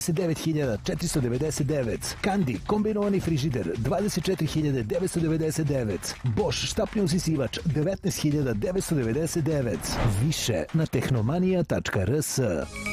29.499. Kandi kombinovani frižider 24.999. Bosch štapni usisivač 19.999. Više na tehnomanija.rs.